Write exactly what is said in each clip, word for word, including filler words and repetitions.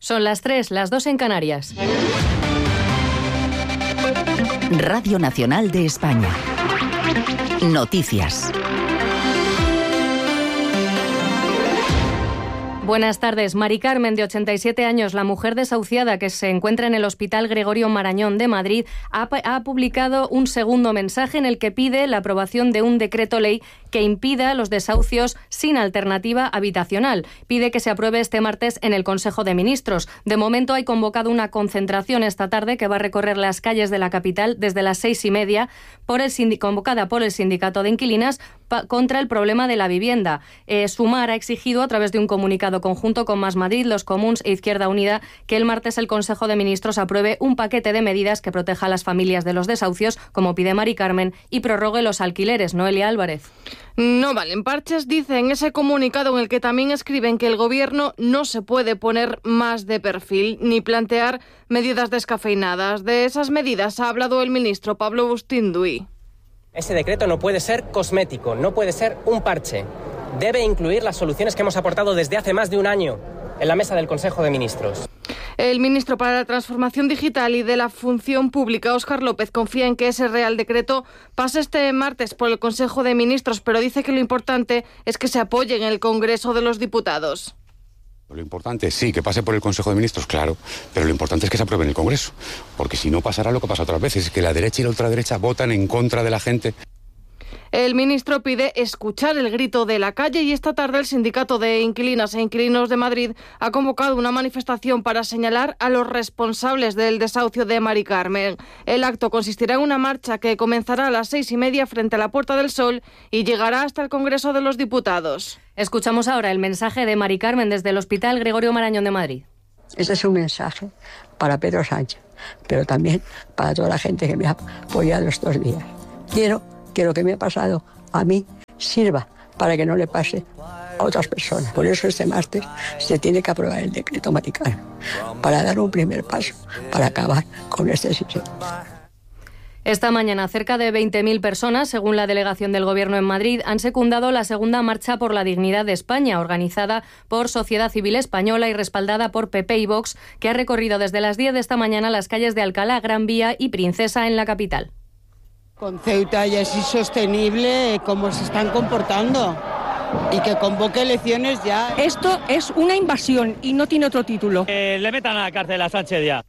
Son las tres, las dos en Canarias. Radio Nacional de España. Noticias. Buenas tardes. Mari Carmen, de ochenta y siete años, la mujer desahuciada que se encuentra en el Hospital Gregorio Marañón de Madrid, ha, ha publicado un segundo mensaje en el que pide la aprobación de un decreto ley que impida los desahucios sin alternativa habitacional. Pide que se apruebe este martes en el Consejo de Ministros. De momento hay convocado una concentración esta tarde que va a recorrer las calles de la capital desde las seis y media, por el sindi- convocada por el Sindicato de Inquilinas pa- contra el problema de la vivienda. Eh, Sumar ha exigido a través de un comunicado conjunto con Más Madrid, Los Comuns e Izquierda Unida que el martes el Consejo de Ministros apruebe un paquete de medidas que proteja a las familias de los desahucios, como pide Mari Carmen, y prorrogue los alquileres. Noelia Álvarez. No valen parches, dice en ese comunicado en el que también escriben que el Gobierno no se puede poner más de perfil ni plantear medidas descafeinadas. De esas medidas ha hablado el ministro Pablo Bustinduy. Ese decreto no puede ser cosmético, no puede ser un parche. Debe incluir las soluciones que hemos aportado desde hace más de un año en la mesa del Consejo de Ministros. El ministro para la Transformación Digital y de la Función Pública, Óscar López, confía en que ese Real Decreto pase este martes por el Consejo de Ministros, pero dice que lo importante es que se apoye en el Congreso de los Diputados. Lo importante, sí, que pase por el Consejo de Ministros, claro, pero lo importante es que se apruebe en el Congreso, porque si no pasará lo que pasa otras veces, es que la derecha y la ultraderecha votan en contra de la gente. El ministro pide escuchar el grito de la calle y esta tarde el Sindicato de Inquilinas e Inquilinos de Madrid ha convocado una manifestación para señalar a los responsables del desahucio de Mari Carmen. El acto consistirá en una marcha que comenzará a las seis y media frente a la Puerta del Sol y llegará hasta el Congreso de los Diputados. Escuchamos ahora el mensaje de Mari Carmen desde el Hospital Gregorio Marañón de Madrid. Este es un mensaje para Pedro Sánchez, pero también para toda la gente que me ha apoyado estos días. Quiero que lo que me ha pasado a mí sirva para que no le pase a otras personas. Por eso este martes se tiene que aprobar el decreto Mari Carmen, para dar un primer paso, para acabar con este sistema. Esta mañana, cerca de veinte mil personas, según la delegación del Gobierno en Madrid, han secundado la segunda Marcha por la Dignidad de España, organizada por Sociedad Civil Española y respaldada por P P y Vox, que ha recorrido desde las diez de esta mañana las calles de Alcalá, Gran Vía y Princesa en la capital. Con Ceuta ya es insostenible cómo se están comportando y que convoque elecciones ya. Esto es una invasión y no tiene otro título. Eh, le metan a la cárcel a Sánchez ya.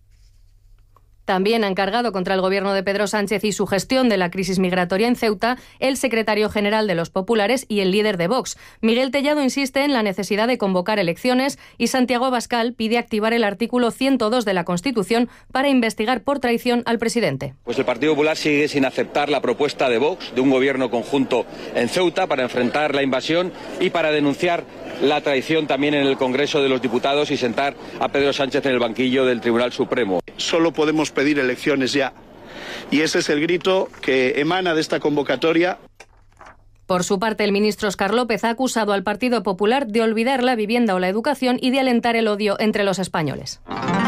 También han cargado contra el gobierno de Pedro Sánchez y su gestión de la crisis migratoria en Ceuta el secretario general de los Populares y el líder de Vox. Miguel Tellado insiste en la necesidad de convocar elecciones y Santiago Abascal pide activar el artículo ciento dos de la Constitución para investigar por traición al presidente. Pues el Partido Popular sigue sin aceptar la propuesta de Vox de un gobierno conjunto en Ceuta para enfrentar la invasión y para denunciar la traición también en el Congreso de los Diputados y sentar a Pedro Sánchez en el banquillo del Tribunal Supremo. Solo podemos pedir elecciones ya. Y ese es el grito que emana de esta convocatoria. Por su parte, el ministro Óscar López ha acusado al Partido Popular de olvidar la vivienda o la educación y de alentar el odio entre los españoles.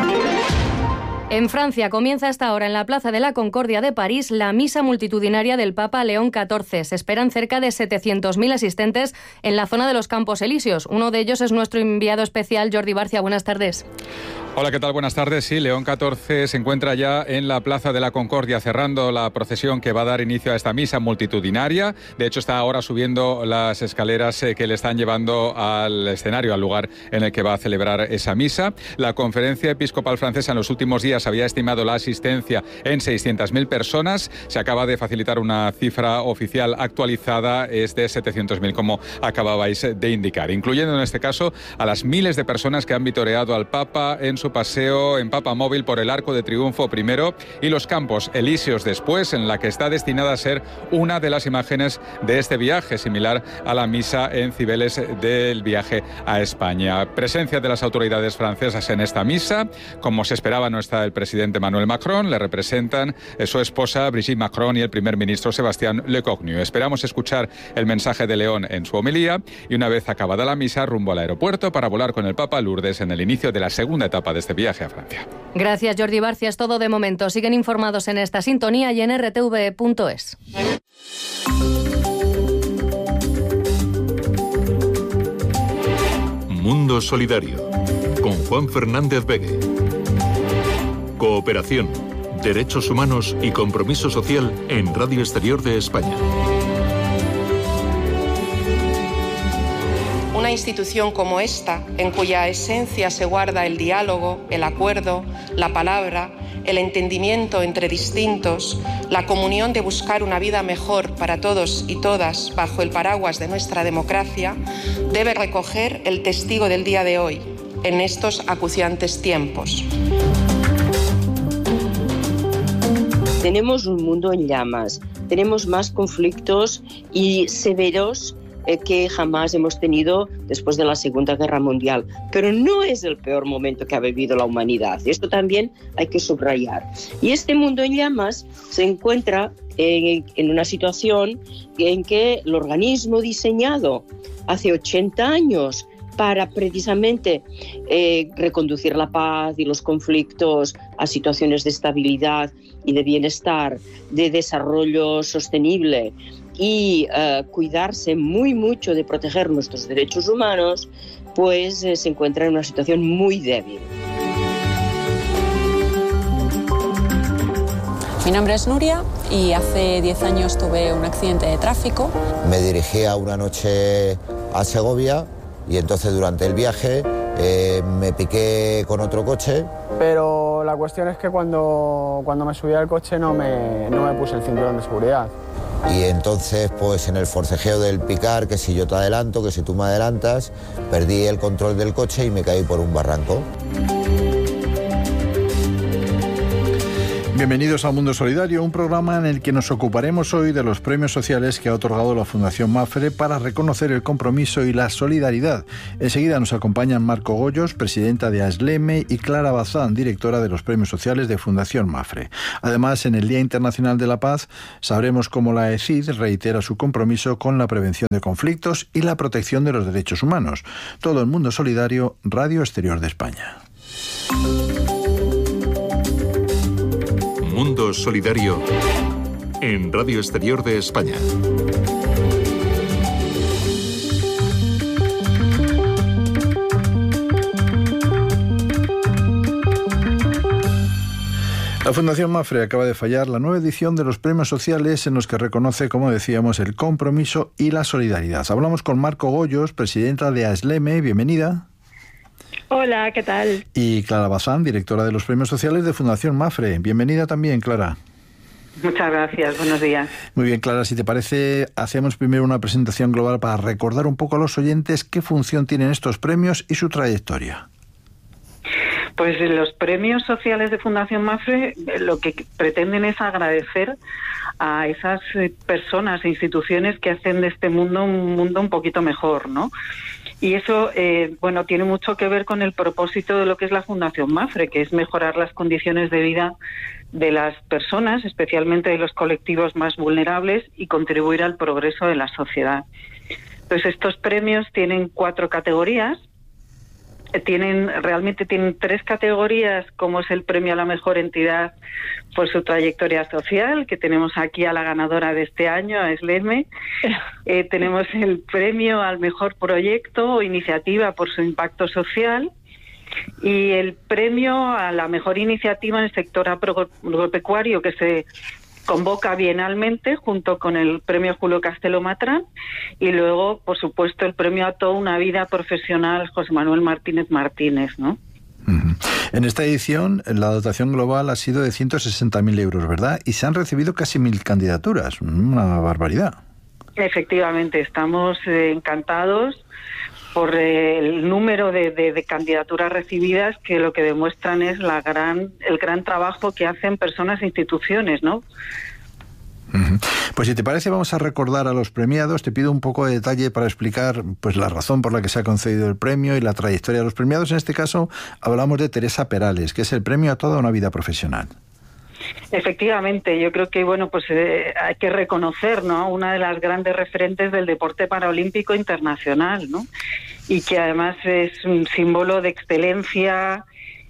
En Francia comienza hasta ahora en la Plaza de la Concordia de París la misa multitudinaria del Papa León catorce. Se esperan cerca de setecientos mil asistentes en la zona de los Campos Elíseos. Uno de ellos es nuestro enviado especial, Jordi Barcia. Buenas tardes. Hola, ¿qué tal? Buenas tardes. Sí, León catorce se encuentra ya en la Plaza de la Concordia cerrando la procesión que va a dar inicio a esta misa multitudinaria. De hecho, está ahora subiendo las escaleras que le están llevando al escenario, al lugar en el que va a celebrar esa misa. La Conferencia Episcopal Francesa en los últimos días había estimado la asistencia en seiscientas mil personas. Se acaba de facilitar una cifra oficial actualizada, es de setecientos mil, como acababais de indicar, incluyendo en este caso a las miles de personas que han vitoreado al Papa en su paseo en Papa Móvil por el Arco de Triunfo primero y los Campos Elíseos después, en la que está destinada a ser una de las imágenes de este viaje, similar a la misa en Cibeles del viaje a España. Presencia de las autoridades francesas en esta misa. Como se esperaba, no está el presidente Emmanuel Macron, le representan su esposa Brigitte Macron y el primer ministro Sébastien Lecornu. Esperamos escuchar el mensaje de León en su homilía y una vez acabada la misa, rumbo al aeropuerto para volar con el Papa a Lourdes en el inicio de la segunda etapa de este viaje a Francia. Gracias, Jordi Barcia. Es todo de momento. Siguen informados en esta sintonía y en r t v punto es. Mundo Solidario con Juan Fernández Begue. Cooperación, derechos humanos y compromiso social en Radio Exterior de España. Una institución como esta, en cuya esencia se guarda el diálogo, el acuerdo, la palabra, el entendimiento entre distintos, la comunión de buscar una vida mejor para todos y todas bajo el paraguas de nuestra democracia, debe recoger el testigo del día de hoy, en estos acuciantes tiempos. Tenemos un mundo en llamas, tenemos más conflictos y severos que jamás hemos tenido después de la Segunda Guerra Mundial. Pero no es el peor momento que ha vivido la humanidad. Esto también hay que subrayar. Y este mundo en llamas se encuentra en, en una situación en que el organismo diseñado hace ochenta años para precisamente eh, reconducir la paz y los conflictos a situaciones de estabilidad y de bienestar, de desarrollo sostenible, y uh, cuidarse muy mucho de proteger nuestros derechos humanos, pues eh, se encuentra en una situación muy débil. Mi nombre es Nuria y hace diez años tuve un accidente de tráfico. Me dirigí a una noche a Segovia y entonces durante el viaje eh, me piqué con otro coche. Pero la cuestión es que cuando, cuando me subí al coche no me, no me puse el cinturón de seguridad. Y entonces, pues en el forcejeo del picar, que si yo te adelanto, que si tú me adelantas, perdí el control del coche y me caí por un barranco. Bienvenidos a Mundo Solidario, un programa en el que nos ocuparemos hoy de los premios sociales que ha otorgado la Fundación Mapfre para reconocer el compromiso y la solidaridad. Enseguida nos acompañan Marco Goyos, presidenta de ASLEME, y Clara Bazán, directora de los premios sociales de Fundación Mapfre. Además, en el Día Internacional de la Paz, sabremos cómo la E C I D reitera su compromiso con la prevención de conflictos y la protección de los derechos humanos. Todo el Mundo Solidario, Radio Exterior de España. Mundo Solidario en Radio Exterior de España. La Fundación Mapfre acaba de fallar la nueva edición de los premios sociales en los que reconoce, como decíamos, el compromiso y la solidaridad. Hablamos con Marco Goyos, presidenta de ASLEME. Bienvenida. Hola, ¿qué tal? Y Clara Bazán, directora de los premios sociales de Fundación Mapfre. Bienvenida también, Clara. Muchas gracias, buenos días. Muy bien, Clara, si te parece, hacemos primero una presentación global para recordar un poco a los oyentes qué función tienen estos premios y su trayectoria. Pues los premios sociales de Fundación Mapfre lo que pretenden es agradecer a esas personas e instituciones que hacen de este mundo un mundo un poquito mejor, ¿no? Y eso, eh, bueno, tiene mucho que ver con el propósito de lo que es la Fundación Mapfre, que es mejorar las condiciones de vida de las personas, especialmente de los colectivos más vulnerables, y contribuir al progreso de la sociedad. Entonces, estos premios tienen cuatro categorías. Tienen realmente tienen tres categorías, como es el premio a la mejor entidad por su trayectoria social, que tenemos aquí a la ganadora de este año, a ASLEME. Eh, tenemos el premio al mejor proyecto o iniciativa por su impacto social y el premio a la mejor iniciativa en el sector agropecuario, que se convoca bienalmente junto con el premio Julio Castelo Matrán, y luego, por supuesto, el premio a toda una vida profesional José Manuel Martínez Martínez, ¿no? Uh-huh. En esta edición, la dotación global ha sido de ciento sesenta mil euros, ¿verdad? Y se han recibido casi mil candidaturas, una barbaridad. Efectivamente, estamos eh, encantados por eh, el número de, de, de candidaturas recibidas, que lo que demuestran es la gran el gran trabajo que hacen personas e instituciones, ¿no? Uh-huh. Pues si te parece, vamos a recordar a los premiados. Te pido un poco de detalle para explicar pues la razón por la que se ha concedido el premio y la trayectoria de los premiados. En este caso hablamos de Teresa Perales, que es el premio a toda una vida profesional. Efectivamente, yo creo que bueno, pues eh, hay que reconocer, ¿no?, una de las grandes referentes del deporte paraolímpico internacional, ¿no? Y que además es un símbolo de excelencia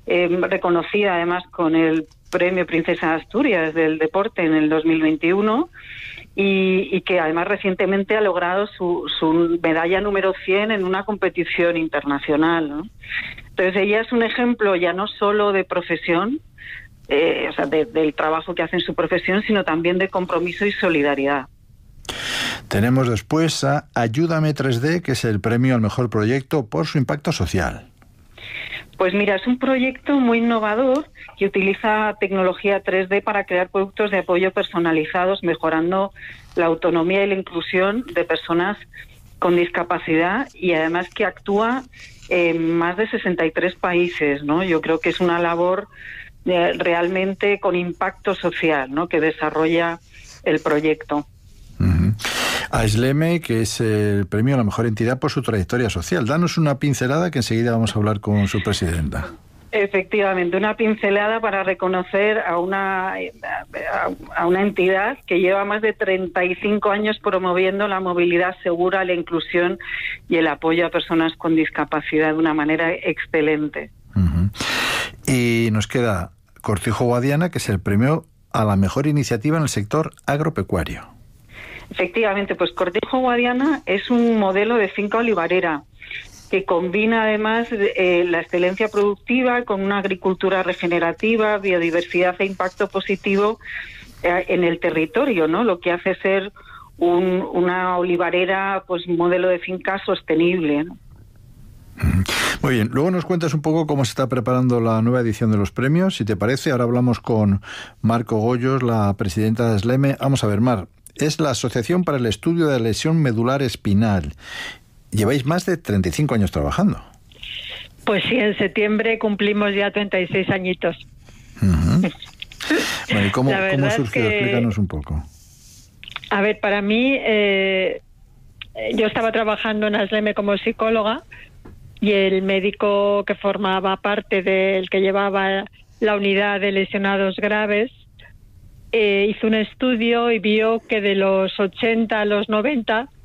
eh, reconocida además con el Premio Princesa de Asturias del Deporte en el dos mil veintiuno y, y que además recientemente ha logrado su, su medalla número cien en una competición internacional, ¿no? Entonces ella es un ejemplo ya no solo de profesión, eh, o sea, de, del trabajo que hace en su profesión, sino también de compromiso y solidaridad. Tenemos después a Ayúdame tres D, que es el premio al mejor proyecto por su impacto social. Pues mira, es un proyecto muy innovador que utiliza tecnología tres D para crear productos de apoyo personalizados, mejorando la autonomía y la inclusión de personas con discapacidad, y además que actúa en más de sesenta y tres países, ¿no? Yo creo que es una labor eh, realmente con impacto social, ¿no?, que desarrolla el proyecto. Uh-huh. A Sleme, que es el premio a la mejor entidad por su trayectoria social. Danos una pincelada que enseguida vamos a hablar con su presidenta. Efectivamente, una pincelada para reconocer a una, a una entidad que lleva más de treinta y cinco años promoviendo la movilidad segura, la inclusión y el apoyo a personas con discapacidad de una manera excelente. Uh-huh. Y nos queda Cortijo Guadiana, que es el premio a la mejor iniciativa en el sector agropecuario. Efectivamente, pues Cortijo Guadiana es un modelo de finca olivarera que combina además eh, la excelencia productiva con una agricultura regenerativa, biodiversidad e impacto positivo eh, en el territorio, ¿no? Lo que hace ser un, una olivarera, pues modelo de finca sostenible, ¿no? Muy bien, luego nos cuentas un poco cómo se está preparando la nueva edición de los premios, si te parece. Ahora hablamos con Marco Goyos, la presidenta de Sleme. Vamos a ver, Mar, es la Asociación para el Estudio de la Lesión Medular Espinal. Lleváis más de treinta y cinco años trabajando. Pues sí, en septiembre cumplimos ya treinta y seis añitos. Uh-huh. Bueno, ¿y cómo, cómo surgió? Que, Explícanos un poco. A ver, para mí, eh, yo estaba trabajando en Asleme como psicóloga y el médico que formaba parte del que llevaba la unidad de lesionados graves eh, hizo un estudio y vio que de los ochenta a los noventa